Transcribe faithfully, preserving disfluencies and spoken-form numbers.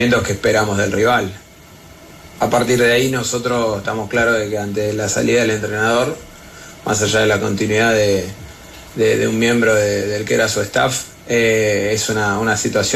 que esperamos del rival. A partir de ahí nosotros estamos claros de que ante la salida del entrenador, más allá de la continuidad de, de, de un miembro de, del que era su staff, eh, es una, una situación